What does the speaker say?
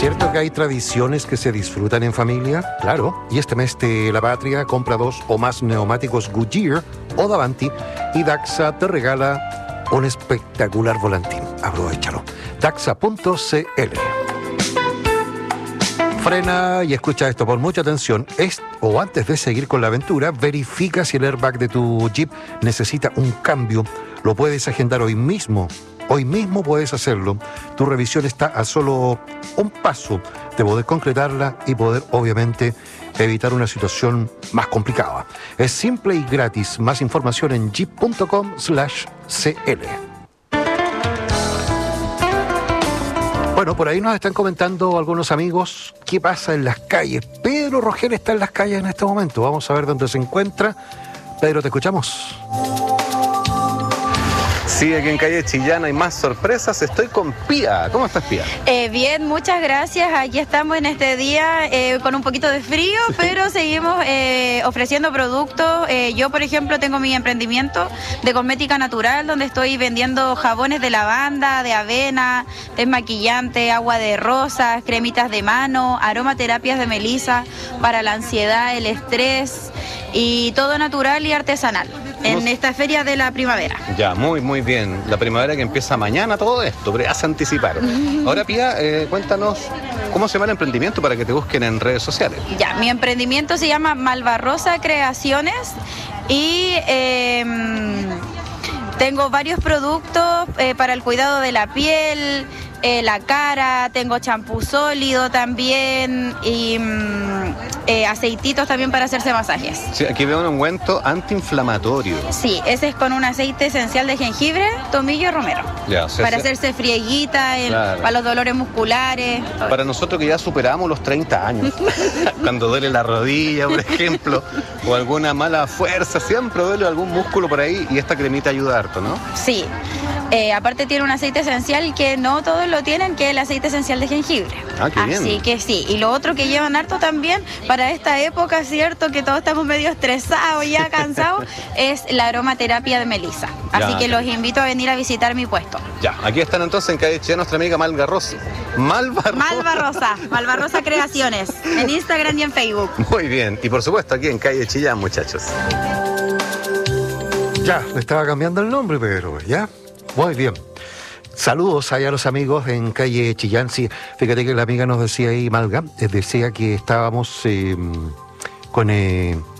¿Cierto que hay tradiciones que se disfrutan en familia? Claro. Y este mes de la patria compra 2 o más neumáticos Goodyear o Davanti y Daxa te regala un espectacular volantín. Aprovechalo. Daxa.cl. Frena y escucha esto con mucha atención. O antes de seguir con la aventura, verifica si el airbag de tu Jeep necesita un cambio. Lo puedes agendar hoy mismo. Hoy mismo puedes hacerlo. Tu revisión está a solo un paso de poder concretarla y poder, obviamente, evitar una situación más complicada. Es simple y gratis. Más información en jeep.com/cl. Bueno, por ahí nos están comentando algunos amigos qué pasa en las calles. Pedro Rogel está en las calles en este momento. Vamos a ver dónde se encuentra. Pedro, te escuchamos. Sí, aquí en calle Chillán hay más sorpresas. Estoy con Pía. ¿Cómo estás, Pía? Bien, muchas gracias. Aquí estamos en este día con un poquito de frío, pero seguimos ofreciendo productos. Yo, por ejemplo, tengo mi emprendimiento de cosmética natural, donde estoy vendiendo jabones de lavanda, de avena, desmaquillante, agua de rosas, cremitas de mano, aromaterapias de melisa para la ansiedad, el estrés y todo natural y artesanal en esta feria de la primavera. Ya, muy bien. La primavera que empieza mañana, todo esto, pero ya se anticiparon. Ahora, Pía, cuéntanos cómo se llama el emprendimiento para que te busquen en redes sociales. Ya, mi emprendimiento se llama Malvarrosa Creaciones y tengo varios productos para el cuidado de la piel, la cara, tengo champú sólido también y aceititos también para hacerse masajes. Sí, aquí veo un ungüento antiinflamatorio. Sí, ese es con un aceite esencial de jengibre, tomillo y romero. Ya, o sea, para hacerse frieguita, claro, para los dolores musculares. Para nosotros que ya superamos los 30 años, cuando duele la rodilla, por ejemplo, o alguna mala fuerza, siempre duele algún músculo por ahí y esta cremita ayuda harto, ¿no? Sí. Aparte tiene un aceite esencial que no todos lo tienen, que es el aceite esencial de jengibre. Ah, qué bien. Así que sí. Y lo otro que llevan harto también para esta época, cierto, que todos estamos medio estresados, ya cansados, es la aromaterapia de melisa. Así que los invito a venir a visitar mi puesto. Ya, aquí están entonces en calle Chillán nuestra amiga Malvarrosa. Malvarrosa Creaciones, en Instagram y en Facebook. Muy bien. Y por supuesto aquí en calle Chillán, muchachos. Ya, le estaba cambiando el nombre, Pedro, ¿ya? Muy bien. Saludos allá a los amigos en calle Chillán. Sí, fíjate que la amiga nos decía ahí, Malga, decía que estábamos con